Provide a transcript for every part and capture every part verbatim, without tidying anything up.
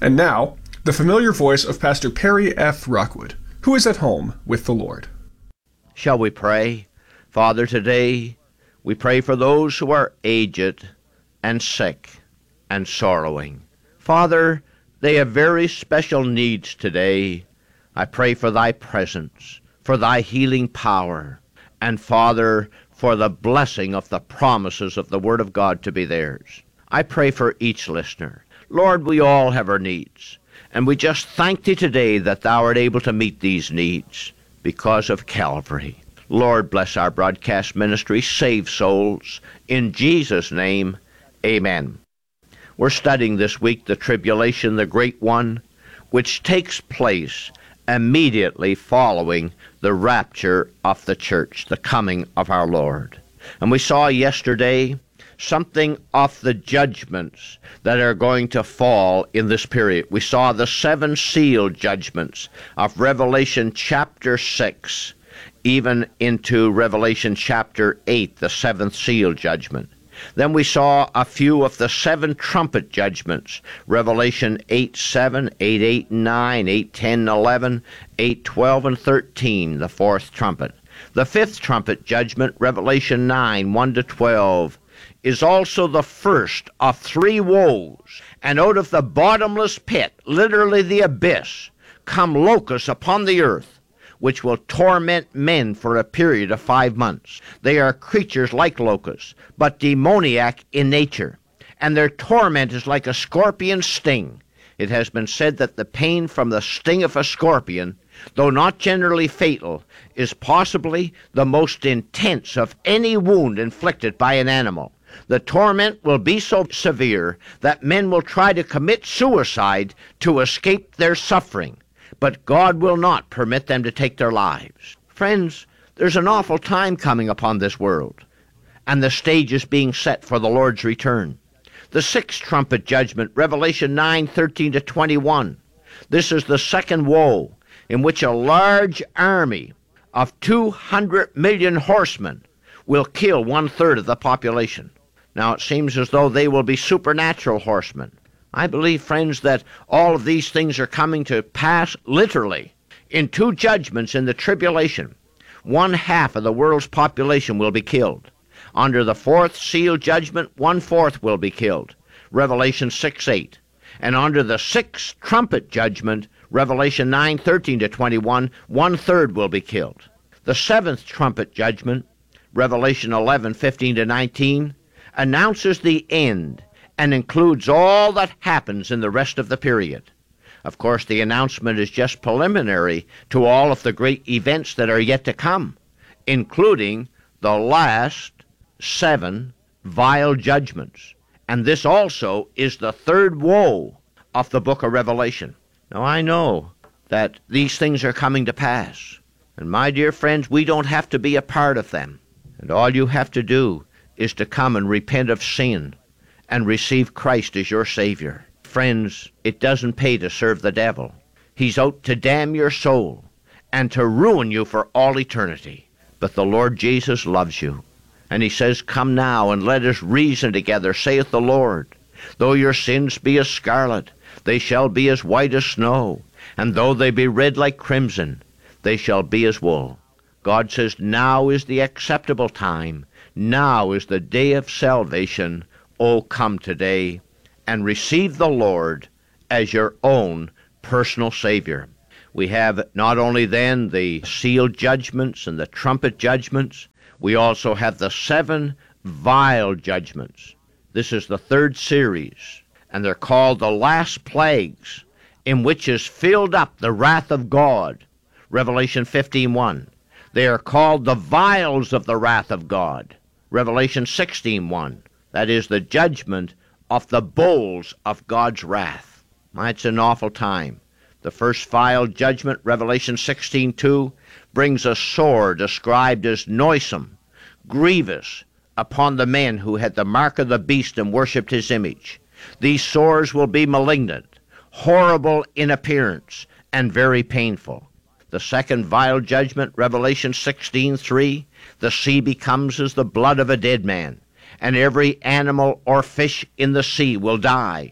And now, the familiar voice of Pastor Perry F. Rockwood, who is at home with the Lord. Shall we pray? Father, today we pray for those who are aged and sick and sorrowing. Father, they have very special needs today. I pray for thy presence, for thy healing power, and Father, for the blessing of the promises of the Word of God to be theirs. I pray for each listener. Lord, we all have our needs, and we just thank thee today that thou art able to meet these needs because of Calvary. Lord, bless our broadcast ministry, save souls. In Jesus' name, amen. We're studying this week the tribulation, the great one, which takes place immediately following the rapture of the church, the coming of our Lord. And we saw yesterday something of the judgments that are going to fall in this period. We saw the seven seal judgments of Revelation chapter six, even into Revelation chapter eight, the seventh seal judgment. Then we saw a few of the seven trumpet judgments, Revelation eight seven, eight eight and nine, eight ten, eleven, eight twelve, and thirteen, the fourth trumpet. The fifth trumpet judgment, Revelation nine, one to twelve, is also the first of three woes. And out of the bottomless pit, literally the abyss, come locusts upon the earth, which will torment men for a period of five months. They are creatures like locusts, but demoniac in nature, and their torment is like a scorpion's sting. It has been said that the pain from the sting of a scorpion, though not generally fatal, is possibly the most intense of any wound inflicted by an animal. The torment will be so severe that men will try to commit suicide to escape their suffering, but God will not permit them to take their lives. Friends, there's an awful time coming upon this world, and the stage is being set for the Lord's return. The sixth trumpet judgment, Revelation nine, thirteen to twenty-one. This is the second woe, in which a large army of two hundred million horsemen will kill one-third of the population. Now, it seems as though they will be supernatural horsemen. I believe, friends, that all of these things are coming to pass literally. In two judgments in the tribulation, one half of the world's population will be killed. Under the fourth seal judgment, one-fourth will be killed, Revelation six eight. And under the sixth trumpet judgment, Revelation nine, thirteen to twenty-one, one-third will be killed. The seventh trumpet judgment, Revelation eleven, fifteen to nineteen, announces the end and includes all that happens in the rest of the period. Of course, the announcement is just preliminary to all of the great events that are yet to come, including the last seven vial judgments. And this also is the third woe of the book of Revelation. Now, I know that these things are coming to pass. And my dear friends, we don't have to be a part of them. And all you have to do is to come and repent of sin and receive Christ as your Savior. Friends, it doesn't pay to serve the devil. He's out to damn your soul and to ruin you for all eternity. But the Lord Jesus loves you. And he says, "Come now, and let us reason together, saith the Lord. Though your sins be as scarlet, they shall be as white as snow. And though they be red like crimson, they shall be as wool." God says, now is the acceptable time. Now is the day of salvation. Oh, come today and receive the Lord as your own personal Savior. We have not only then the seal judgments and the trumpet judgments, we also have the seven vial judgments. This is the third series, and they're called the last plagues, in which is filled up the wrath of God, Revelation fifteen one. They are called the vials of the wrath of God, Revelation sixteen one. That is the judgment of the bowls of God's wrath. It's an awful time. The first vial judgment, Revelation sixteen two, brings a sore described as noisome, grievous, upon the men who had the mark of the beast and worshipped his image. These sores will be malignant, horrible in appearance, and very painful. The second vial judgment, Revelation sixteen three, the sea becomes as the blood of a dead man, and every animal or fish in the sea will die.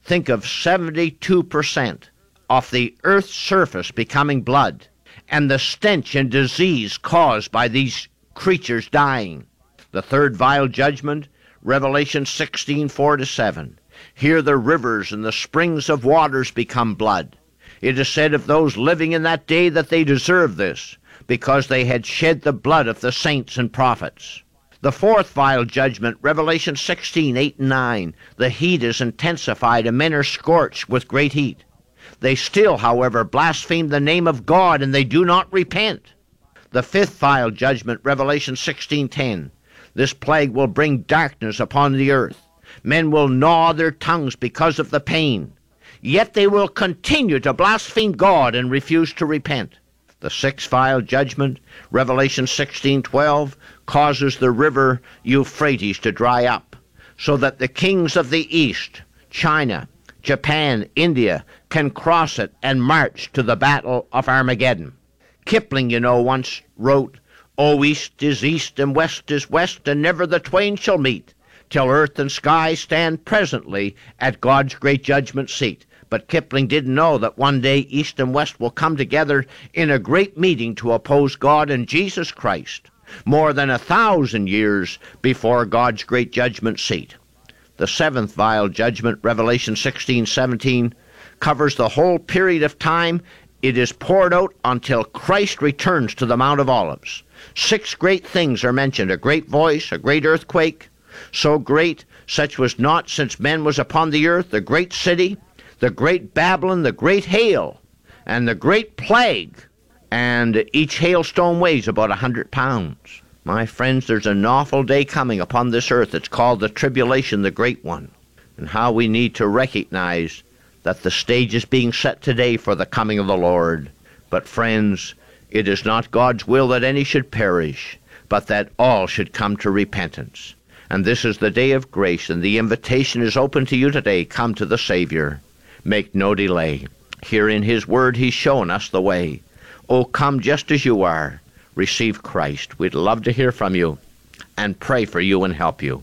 Think of seventy-two percent of the earth's surface becoming blood, and the stench and disease caused by these creatures dying. The third vial judgment, Revelation sixteen, four to seven. Here the rivers and the springs of waters become blood. It is said of those living in that day that they deserve this, because they had shed the blood of the saints and prophets. The fourth vial judgment, Revelation sixteen, eight and nine. The heat is intensified and men are scorched with great heat. They still, however, blaspheme the name of God, and they do not repent. The fifth vial judgment, Revelation sixteen, ten. This plague will bring darkness upon the earth. Men will gnaw their tongues because of the pain. Yet they will continue to blaspheme God and refuse to repent. The sixth vial judgment, Revelation sixteen, twelve, causes the river Euphrates to dry up, so that the kings of the east, China, Japan, India, can cross it and march to the battle of Armageddon. Kipling, you know, once wrote, "O east is east and west is west, and never the twain shall meet, till earth and sky stand presently at God's great judgment seat." But Kipling didn't know that one day east and west will come together in a great meeting to oppose God and Jesus Christ, more than a thousand years before God's great judgment seat. The seventh vial judgment, Revelation sixteen, seventeen, covers the whole period of time. It is poured out until Christ returns to the Mount of Olives. Six great things are mentioned: a great voice, a great earthquake, so great, such was not since men was upon the earth, the great city, the great Babylon, the great hail, and the great plague, and each hailstone weighs about a hundred pounds. My friends, there's an awful day coming upon this earth. It's called the tribulation, the great one, and how we need to recognize that the stage is being set today for the coming of the Lord. But friends, it is not God's will that any should perish, but that all should come to repentance. And this is the day of grace, and the invitation is open to you today. Come to the Savior. Make no delay. Here in His Word, He's shown us the way. Oh, come just as you are. Receive Christ. We'd love to hear from you and pray for you and help you.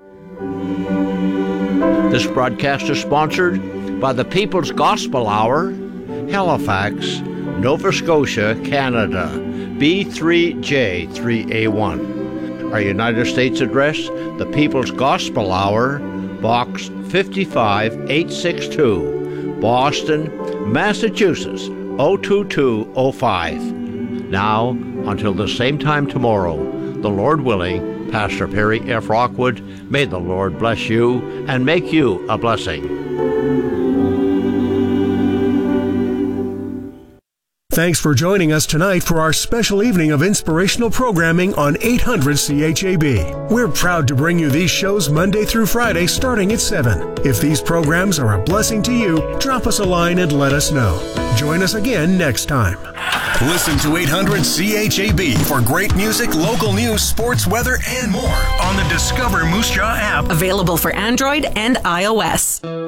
This broadcast is sponsored by the People's Gospel Hour, Halifax, Nova Scotia, Canada, B three J three A one. Our United States address, the People's Gospel Hour, Box fifty-five eight sixty-two, Boston, Massachusetts, oh two two oh five. Now, until the same time tomorrow, the Lord willing, Pastor Perry F. Rockwood, may the Lord bless you and make you a blessing. Thanks for joining us tonight for our special evening of inspirational programming on eight hundred C H A B. We're proud to bring you these shows Monday through Friday starting at seven. If these programs are a blessing to you, drop us a line and let us know. Join us again next time. Listen to eight hundred C H A B for great music, local news, sports, weather, and more on the Discover Moose Jaw app. Available for Android and iOS.